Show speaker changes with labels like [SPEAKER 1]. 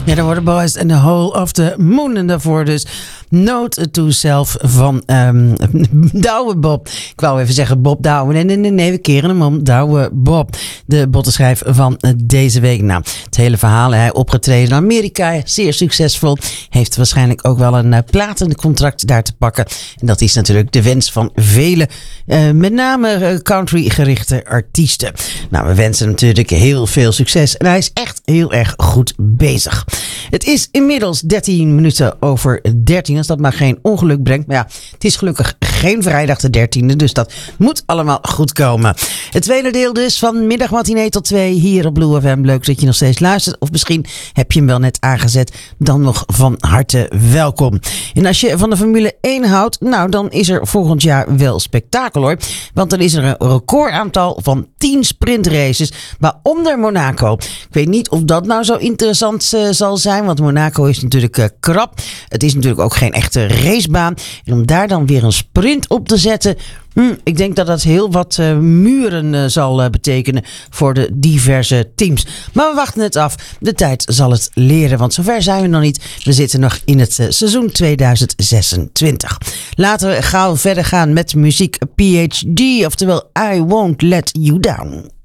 [SPEAKER 1] Ja, daar worden Boys and the Whole of the Moon. En daarvoor dus Note to Self van Douwe Bob. Ik wou even zeggen Bob Douwe. Nee, we keren hem om. Douwe Bob. De bottenschijf van deze week. Nou, het hele verhaal. Hij opgetreden in Amerika. Zeer succesvol. Heeft waarschijnlijk ook wel een platencontract daar te pakken. En dat is natuurlijk de wens van vele, met name country gerichte artiesten. Nou, we wensen natuurlijk heel veel succes. En hij is echt heel erg goed bezig. Het is inmiddels 13 minuten over 13. Als dat maar geen ongeluk brengt. Maar ja, het is gelukkig geen vrijdag de 13e. Dus dat moet allemaal goed komen. Het tweede deel dus van middagmatinee tot 2 hier op Blue FM. Leuk dat je nog steeds luistert. Of misschien heb je hem wel net aangezet. Dan nog van harte welkom. En als je van de Formule 1 houdt. Nou, dan is er volgend jaar wel spektakel hoor. Want dan is er een recordaantal van 10 sprintraces. Waaronder Monaco. Ik weet niet of dat nou zo interessant zal zijn. Want Monaco is natuurlijk krap. Het is natuurlijk ook geen echte racebaan. En om daar dan weer een sprint op te zetten. Ik denk dat dat heel wat muren zal betekenen voor de diverse teams. Maar we wachten het af. De tijd zal het leren, want zover zijn we nog niet. We zitten nog in het seizoen 2026. Laten we gauw verder gaan met muziek PhD, oftewel I Won't Let You Down.